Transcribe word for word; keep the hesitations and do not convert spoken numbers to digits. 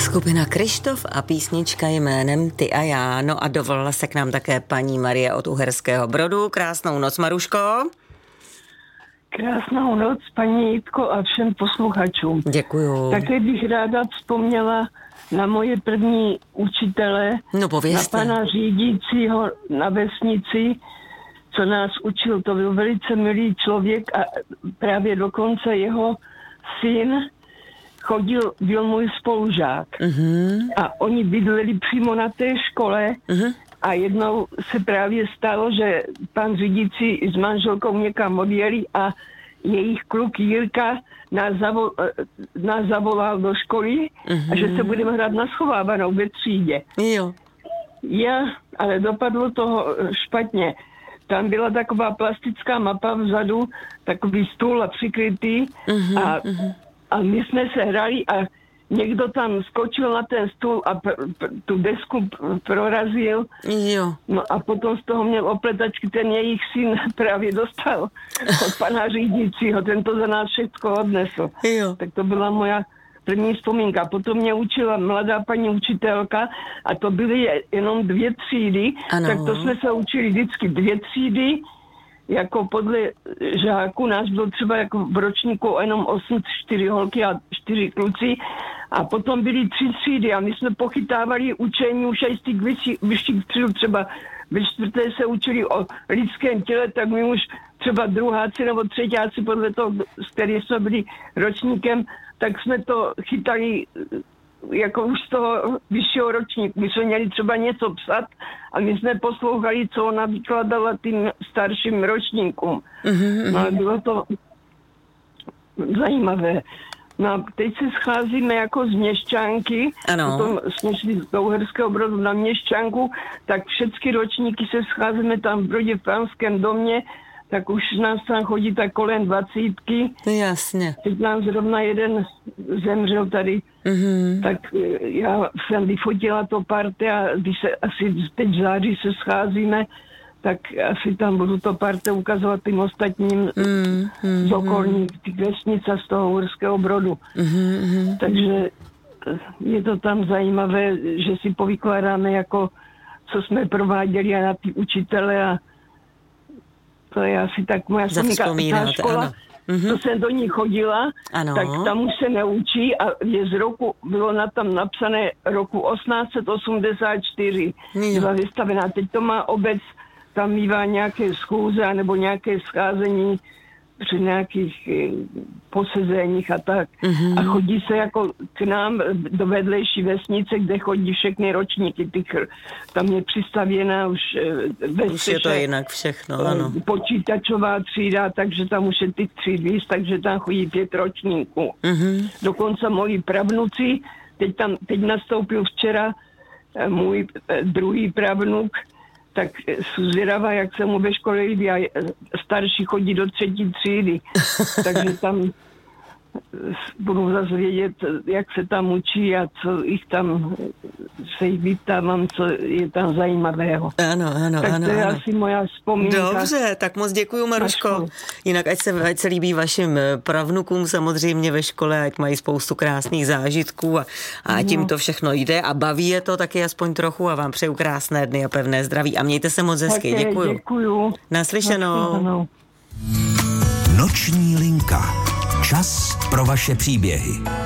Skupina Kryštof a písnička jménem Ty a já. No a dovolila se k nám také paní Marie od Uherského Brodu. Krásnou noc, Maruško. Krásnou noc, paní Jitko, a všem posluchačům. Děkuju. Také bych ráda vzpomněla na moje první učitele, no, povězte. Na pana řídícího na vesnici, co nás učil. To byl velice milý člověk a právě dokonce jeho syn chodil, byl můj spolužák. Uh-huh. A oni bydleli přímo na té škole uh-huh. a jednou se právě stalo, že pan řídící s manželkou někam odjeli a jejich kluk Jirka nás, zavol, nás zavolal do školy uh-huh. a že se budeme hrát na schovávanou ve třídě. Jo. Já, ale dopadlo to špatně. Tam byla taková plastická mapa vzadu, takový stůl a přikrytý uh-huh, a, uh-huh. a my jsme se hrali a někdo tam skočil na ten stůl a pr- pr- tu desku pr- prorazil. Jo. No a potom z toho měl opletačky, ten jejich syn právě dostal od pana řídícího, ten to za nás všechno odnesl. Jo. Tak to byla moja první vzpomínka. Potom mě učila mladá paní učitelka a to byly jenom dvě třídy, ano. Tak to jsme se učili vždycky dvě třídy, jako podle žáků nás bylo třeba jako v ročníku jenom osm, čtyři holky a čtyři kluci a potom byly tři třídy a my jsme pochytávali učení už i z těch vyšších tříd, třeba ve čtvrté se učili o lidském těle, tak my už třeba druháci nebo třetíáci podle toho, s kterým jsme byli ročníkem, tak jsme to chytali jako už z toho vyššího ročníku. My jsme měli třeba něco psat a my jsme poslouchali, co ona vykladala tím starším ročníkům. Mm-hmm. No, bylo to zajímavé. No a teď se scházíme jako z Měšťanky, ano. Potom jsme šli z Uherského Brodu na Měšťanku, tak všechny ročníky se scházíme tam v Brodě v Pánském domě, tak už nás tam chodí tak kolem dvacítky. Jasně. Teď nám zrovna jeden zemřel tady, mm-hmm. tak já jsem vyfotila to parte a když se asi teď v září se scházíme, tak asi tam budu to parte ukazovat tím ostatním mm-hmm. z okolních těch vesnic a z toho Uherského Brodu. Mm-hmm. Takže je to tam zajímavé, že si povykládáme, jako co jsme prováděli a na ty učitele a to je asi tak moja vzpomínka. Ta škola, mm-hmm. to jsem do ní chodila, ano. Tak tam už se neučí a je z roku, bylo na tam napsané roku osmnáct set osmdesát čtyři. Jo. Byla vystavená. Teď to má obec, tam mívá nějaké schůze nebo nějaké scházení při nějakých posezeních a tak. Mm-hmm. A chodí se jako k nám do vedlejší vesnice, kde chodí všechny ročníky. Tam je přistavěná už ve Už je to jinak všechno, ano. Počítačová třída, takže tam už je ty třídy, takže tam chodí pět ročníků. Mm-hmm. Dokonce moji pravnuci, teď, tam, teď nastoupil včera můj druhý pravnuk, tak jsem zvědavá, jak se mu ve škole líbí a starší chodí do třetí třídy. Takže tam budu zase vědět, jak se tam učí a co jich tam se jich vyptávám, co je tam zajímavého. Ano, ano, tak ano. to je ano. asi moja vzpomínka. Dobře, tak moc děkuju, Maruško. Jinak ať se, ať se líbí vašim pravnukům samozřejmě ve škole, ať mají spoustu krásných zážitků a, a ať jim to všechno jde a baví je to taky aspoň trochu a vám přeju krásné dny a pevné zdraví a mějte se moc hezky. Také, děkuju. Děkuju. Naslyšenou. Naslyšenou. Noční linka. Čas pro vaše příběhy.